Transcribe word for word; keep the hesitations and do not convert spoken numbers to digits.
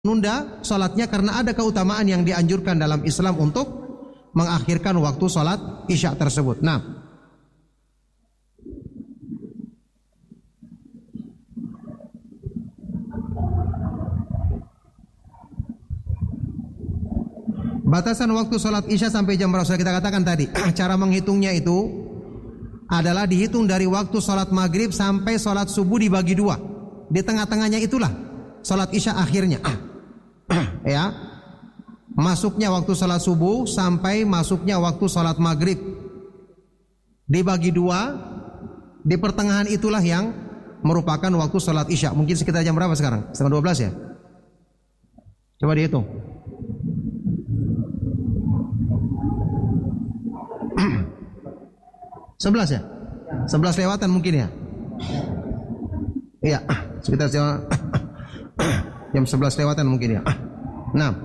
menunda sholatnya karena ada keutamaan yang dianjurkan dalam Islam untuk mengakhirkan waktu sholat isya tersebut. Nah, batasan waktu sholat isya sampai jam berapa? Sudah kita katakan tadi. Cara menghitungnya itu adalah dihitung dari waktu sholat maghrib sampai sholat subuh dibagi dua. Di tengah-tengahnya itulah sholat isya akhirnya. Ya, masuknya waktu sholat subuh sampai masuknya waktu sholat maghrib dibagi dua. Di pertengahan itulah yang merupakan waktu sholat isya. Mungkin sekitar jam berapa sekarang? Setengah dua belas ya? Coba dihitung. Sebelas ya? Sebelas lewatan mungkin ya? Iya, sekitar jam jam sebelas lewatan mungkin ya. Nah,